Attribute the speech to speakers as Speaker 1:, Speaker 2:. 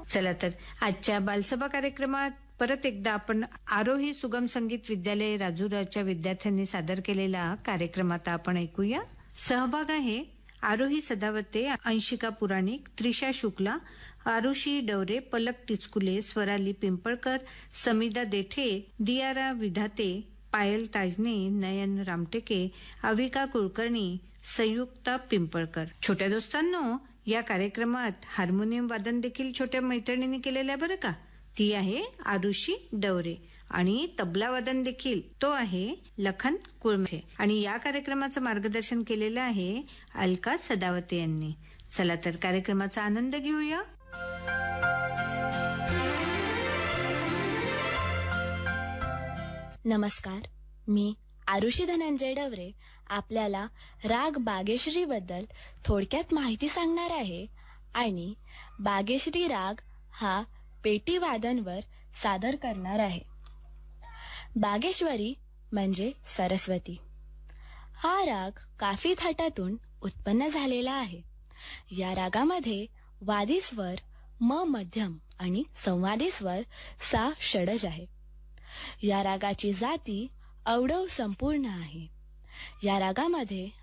Speaker 1: चला तर आजच्या बालसभा कार्यक्रमात परत एकदा आपण आरोही सुगम संगीत विद्यालय राजुराच्या विद्यार्थ्यांनी सादर केलेला कार्यक्रम आता आपण ऐकूया. सहभाग आहे आरोही सदावर्ते, अंशिका पुराणिक, त्रिशा शुक्ला, आरुषी डवरे, पलक टिचकुले, स्वराली पिंपळकर, समिदा देठे, दियारा विधाते, पायल ताजने, नयन रामटेके, अविका कुलकर्णी, संयुक्ता पिंपळकर. छोट्या दोस्तांनो, या कार्यक्रमात हार्मोनियम वादन देखील छोट्या मैत्रिणींनी केलेलं आहे बरं का. ती आहे आरुषी डवरे आणि तबला वादन देखील तो आहे लखन कुळमे आणि या कार्यक्रमाचं मार्गदर्शन केलेलं आहे अलका सदावते यांनी. चला तर कार्यक्रमाचा आनंद घेऊया.
Speaker 2: नमस्कार, मी आरुषी धनंजय डवरे आपल्याला राग बागेश्री बद्दल थोडक्यात माहिती सांगणार आहे आणि बागेश्री राग हा पेटी वादनवर सादर करणार आहे. बागेश्वरी म्हणजे सरस्वती. हा राग काफी थाटातून उत्पन्न झालेला आहे. या रागामध्ये वादी स्वर म मध्यम आणि संवादी स्वर सा षडज आहे. या रागाची जाती अवढव संपूर्ण आहे. या रागामध्ये